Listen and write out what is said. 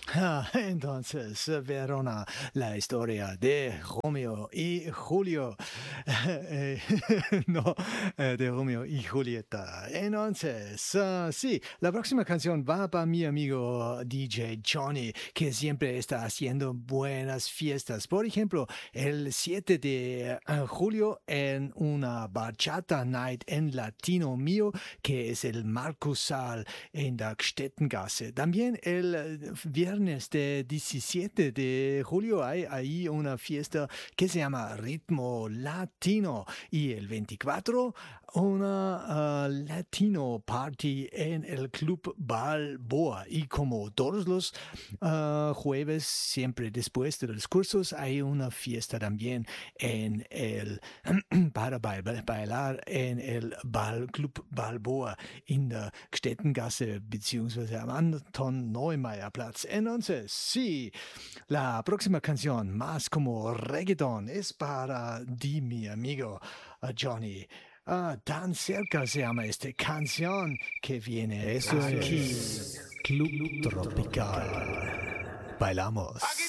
Entonces, Verona, la historia de Romeo y Julio. No, de Romeo y Julieta. Entonces, sí, la próxima canción va para mi amigo DJ Johnny, que siempre está haciendo buenas fiestas. Por ejemplo, el 7 de julio en una bachata night en Latino Mío, que es el Markussaal en la Stettengasse. También el viernes de 17 de julio hay ahí una fiesta que se llama Ritmo Latino y el 24 una Latino Party en el Club Balboa. Y como todos los jueves, siempre después de los cursos, hay una fiesta también en el para bailar en el Club Balboa in der Stettengasse beziehungsweise am Anton Neumeier Platz. Entonces, sí, la próxima canción, más como reggaeton, es para ti, mi amigo Johnny. Tan cerca se llama esta canción que viene Eso aquí. es Club Tropical. Bailamos.